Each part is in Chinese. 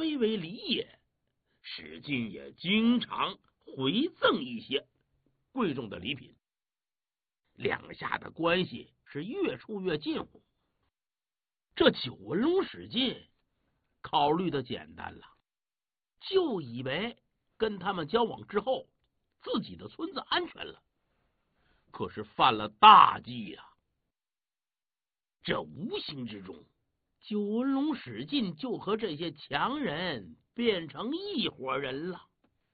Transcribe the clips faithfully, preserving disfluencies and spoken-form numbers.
非为礼也。史进也经常回赠一些贵重的礼品，两下的关系是越处越近乎。这九纹龙史进考虑的简单了，就以为跟他们交往之后，自己的村子安全了，可是犯了大忌呀、啊！这无形之中，九纹龙史进就和这些强人变成一伙人了。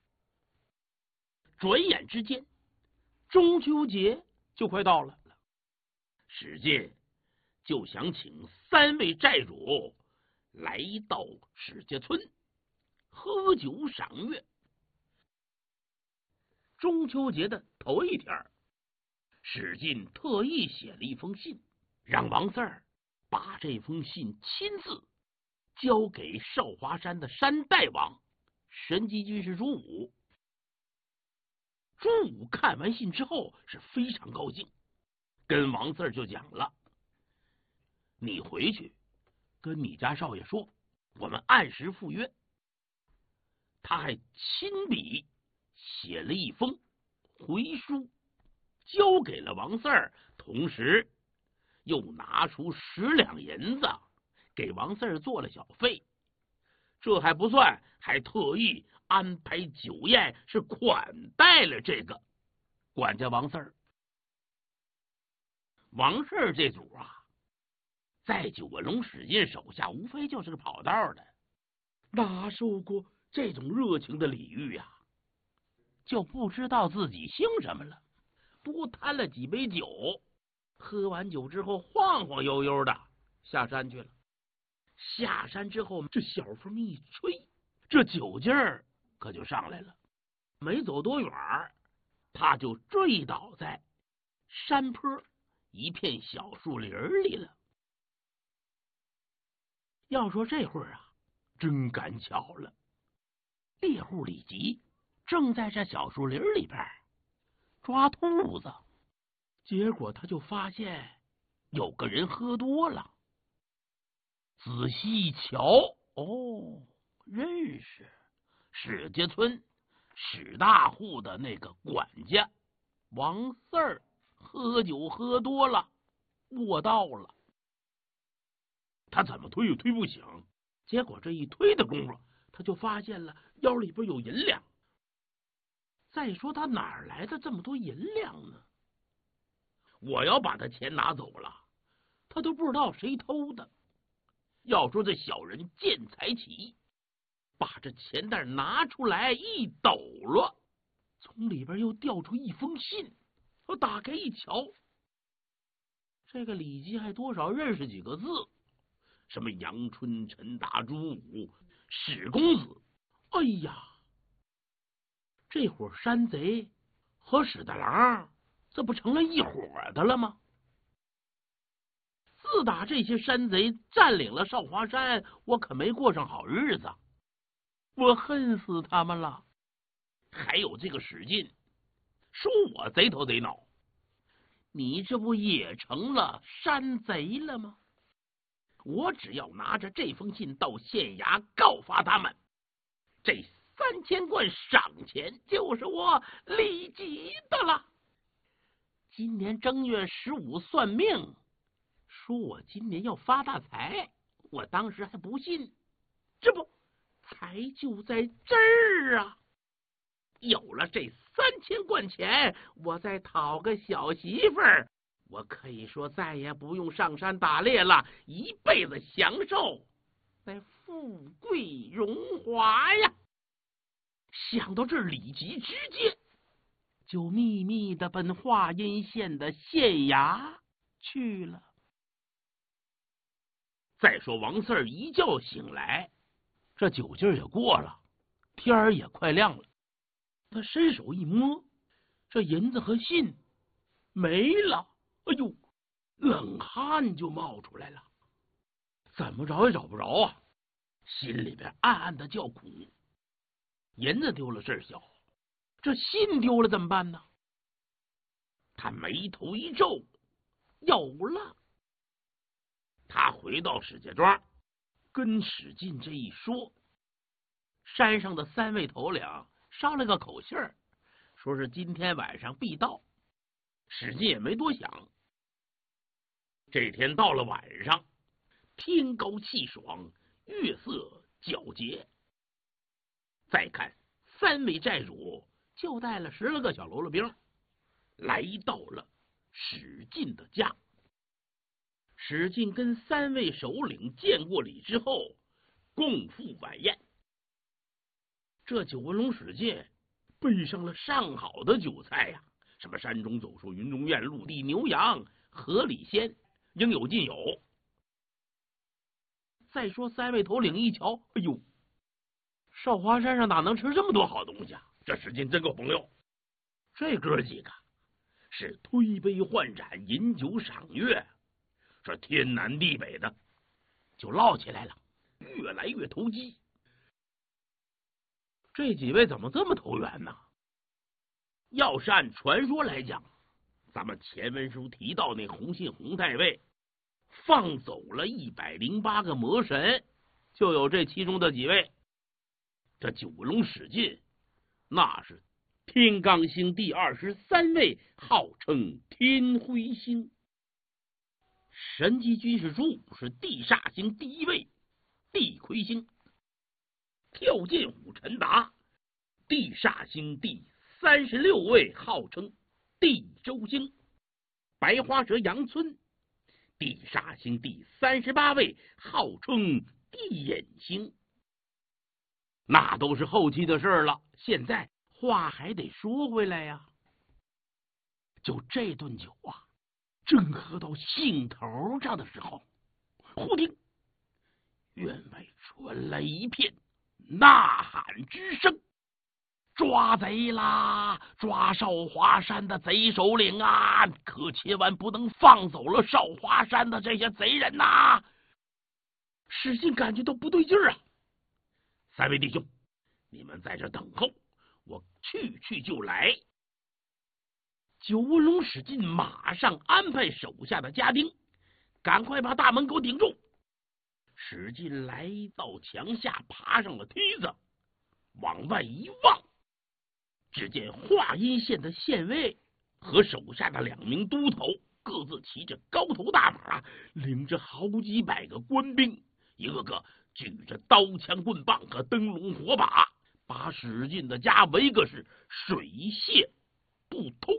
转眼之间，中秋节就快到了，史进就想请三位寨主来到史家村喝酒赏月。中秋节的头一天，史进特意写了一封信，让王四儿把这封信亲自交给少华山的山大王神机军师朱武。朱武看完信之后是非常高兴，跟王四儿就讲了：你回去跟你家少爷说，我们按时赴约。他还亲笔写了一封回书，交给了王四儿，同时又拿出十两银子给王四儿做了小费。这还不算，还特意安排酒宴，是款待了这个管家王四儿。王四儿这组啊，在九纹龙史进手下无非就是个跑道的，哪受过这种热情的礼遇呀、啊？就不知道自己姓什么了，多贪了几杯酒，喝完酒之后晃晃悠悠的下山去了。下山之后，这小风一吹，这酒劲儿可就上来了。没走多远，他就坠倒在山坡一片小树林里了。要说这会儿啊，真赶巧了，猎户李吉正在这小树林里边抓兔子，结果他就发现有个人喝多了。仔细一瞧，哦，认识史家村史大户的那个管家王四儿，喝酒喝多了，卧倒了。他怎么推也推不醒，结果这一推的功夫，他就发现了腰里边有银两。再说他哪儿来的这么多银两呢？我要把他钱拿走了，他都不知道谁偷的。要说这小人见财起意，把这钱袋拿出来一抖落，从里边又掉出一封信。我打开一瞧，这个李吉还多少认识几个字，什么杨春、陈达、朱武、史公子。哎呀，这伙山贼和史大郎这不成了一伙的了吗？自打这些山贼占领了少华山，我可没过上好日子，我恨死他们了。还有这个史进，说我贼头贼脑，你这不也成了山贼了吗？我只要拿着这封信到县衙告发他们，这三千贯赏钱就是我李吉的了。今年正月十五算命，说我今年要发大财，我当时还不信，这不财就在这儿啊！有了这三千贯钱，我再讨个小媳妇儿，我可以说再也不用上山打猎了，一辈子享受那富贵荣华呀！想到这儿，李吉直接就秘密的奔华阴县的县衙去了。再说王四儿一觉醒来，这酒劲儿也过了，天儿也快亮了。他伸手一摸，这银子和信没了。哎呦，冷汗就冒出来了，怎么着也找不着啊，心里边暗暗的叫苦。银子丢了事儿小，这信丢了怎么办呢？他眉头一皱，有了。他回到史家庄，跟史进这一说， 山上的三位头领捎了个口信儿，说是今天晚上必到。史进也没多想。这天到了晚上，天高气爽，月色皎洁。再看三位寨主就带了十来个小喽啰兵，来到了史进的家。史进跟三位首领见过礼之后，共赴晚宴。这九纹龙史进备上了上好的酒菜呀、啊，什么山中走兽、云中雁、陆地牛羊、河里鲜，应有尽有。再说三位头领一瞧，哎呦，少华山上哪能吃这么多好东西啊？这史进真够朋友。这哥几个是推杯换盏，饮酒赏月，这天南地北的就唠起来了，越来越投机。这几位怎么这么投缘呢？要是按传说来讲，咱们前文书提到那洪信洪太尉放走了一百零八个魔神，就有这其中的几位。这九龙史进那是天罡星第二十三位，号称天辉星。神机军事柱是地煞星第一位，地魁星。跳剑虎陈达，地煞星第三十六位，号称地周星。白花蛇杨村，地煞星第三十八位，号称地隐星。那都是后期的事了，现在话还得说回来呀。就这顿酒啊，正喝到兴头上的时候，忽听院外传来一片呐喊之声：抓贼啦！抓少华山的贼首领啊！可千万不能放走了少华山的这些贼人呐、啊！史进感觉到不对劲儿啊！三位弟兄，你们在这等候，我去去就来。九纹龙史进马上安排手下的家丁，赶快把大门给我顶住。史进来到墙下，爬上了梯子，往外一望，只见华阴县的县尉和手下的两名都头各自骑着高头大马，领着好几百个官兵，一个个举着刀枪棍棒和灯笼火把，把史进的家围个是水泄不通。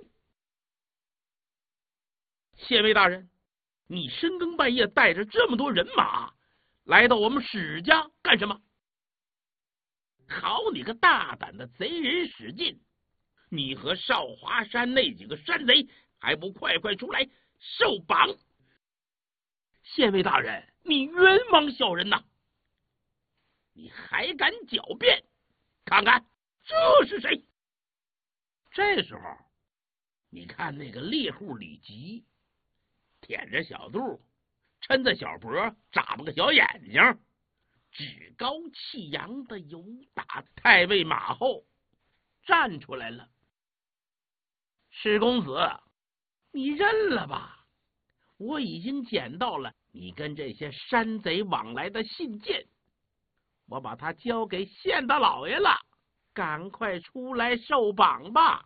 县尉大人，你深更半夜带着这么多人马来到我们史家干什么？好你个大胆的贼人史进，你和少华山那几个山贼还不快快出来受绑！县尉大人，你冤枉小人呐！你还敢狡辩？看看这是谁？这时候你看那个猎户李吉舔着小肚，抻着小脖，眨巴个小眼睛，趾高气扬的由打太尉马后站出来了。史公子，你认了吧，我已经捡到了你跟这些山贼往来的信件，我把它交给县大老爷了，赶快出来受绑吧。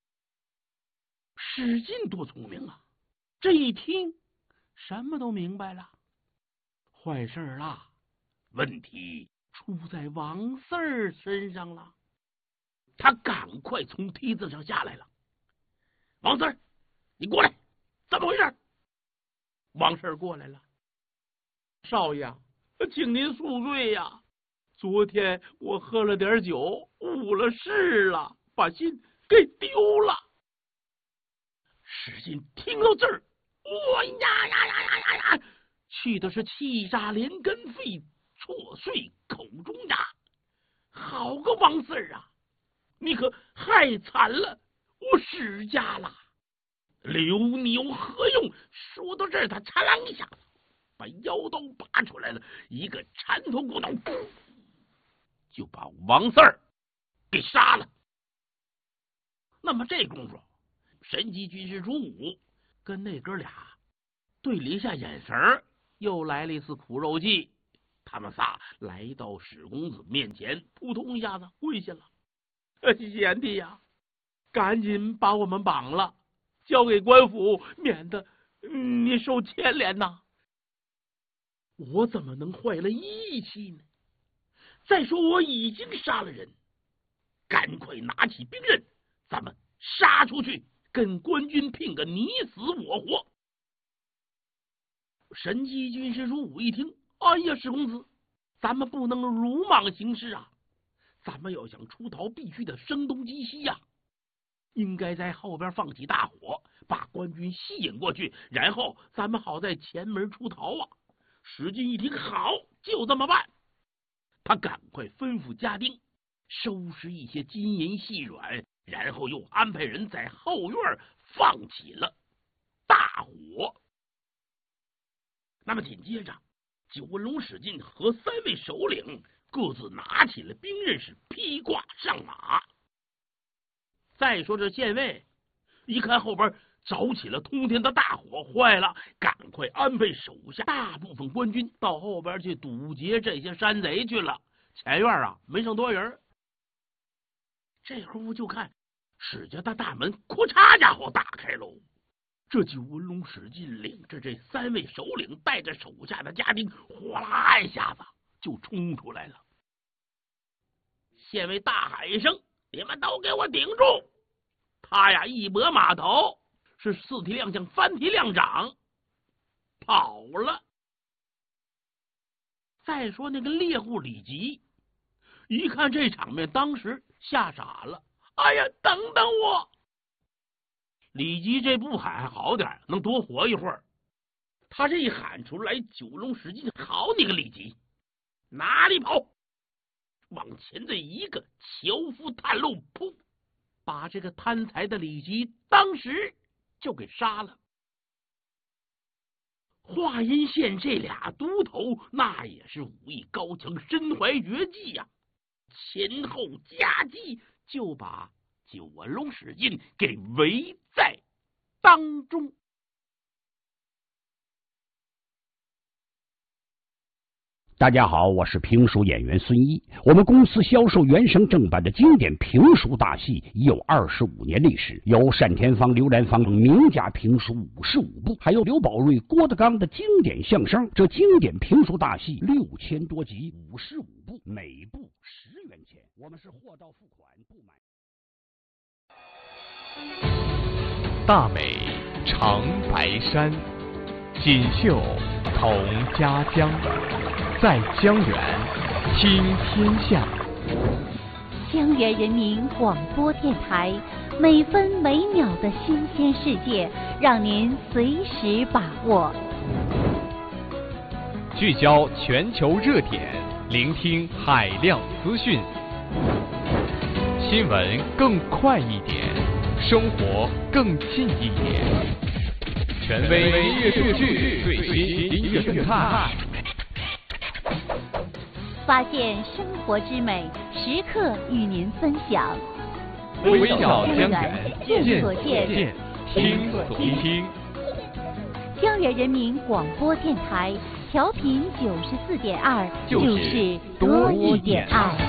史进多聪明啊，这一听什么都明白了。坏事了，问题出在王四儿身上了。他赶快从梯子上下来了。王四儿，你过来，怎么回事？王四儿过来了。少爷，请您恕罪呀，昨天我喝了点酒，误了事了，把信给丢了。史进听到这儿，哇呀呀呀呀呀呀，气的是气炸连根肺，错碎口中牙。好个王四儿啊，你可害惨了我史家了！留牛何用？说到这儿，他嚓啷一下子把腰刀拔出来了，一个缠头骨头，就把王四儿给杀了。那么这功夫，神机军师朱武跟那哥俩对了一下眼神，又来了一次苦肉计。 他们仨来到史公子面前，扑通一下子跪下了。呃，贤弟呀，赶紧把我们绑了，交给官府，免得嗯你受牵连呐。我怎么能坏了义气呢？再说我已经杀了人，赶快拿起兵刃，咱们杀出去，跟官军拼个你死我活。神机军师如武一听，哎呀，史公子，咱们不能鲁莽行事啊！咱们要想出逃，必须得声东击西呀、啊！应该在后边放起大火，把官军吸引过去，然后咱们好在前门出逃啊！史进一听，好，就这么办。他赶快吩咐家丁收拾一些金银细软，然后又安排人在后院放起了大火。那么紧接着，九纹龙史进和三位首领各自拿起了兵刃，是披挂上马。再说这县尉一看后边着起了通天的大火，坏了，赶快安排手下大部分官军到后边去堵截这些山贼去了。前院啊没剩多人，这会儿就看史家的大门咔嚓家伙打开喽。这九纹龙史进领着这三位首领，带着手下的家丁，哗啦一下子就冲出来了。县尉大喊一声：“你们都给我顶住！”他呀一拨马头，是四蹄亮相，翻蹄亮掌，跑了。再说那个猎户李吉，一看这场面，当时吓傻了。哎呀，等等我！李吉这不喊还好点，能多活一会儿。他这一喊出来，九龙史进，好你个李吉，哪里跑？往前这一个樵夫探路，噗，把这个贪财的李吉当时就给杀了。华阴县这俩都头那也是武艺高强，身怀绝技呀、啊，前后夹击，就把九纹龙史进给围在当中。 大家好，我是评书演员孙一。我们公司销售原声正版的经典评书大戏已有二十五年历史，有单田芳、刘兰芳名家评书五十五部，还有刘宝瑞、郭德纲的经典相声。这经典评书大戏六千多集，五十五部，每部十元钱。我们是货到付款，不买。 大美长白山，锦绣同家乡。在江源听天下。 江源人民广播电台，每分每秒的新鲜世界，让您随时把握。 聚焦全球热点，聆听海量资讯。新闻更快一点，生活更近一点。权威音乐数据，最新音乐动态。 发现生活之美，时刻与您分享。 微笑江源， 见所见， 听所听。 江源人民广播电台，调频九十四点二，就是多一点爱。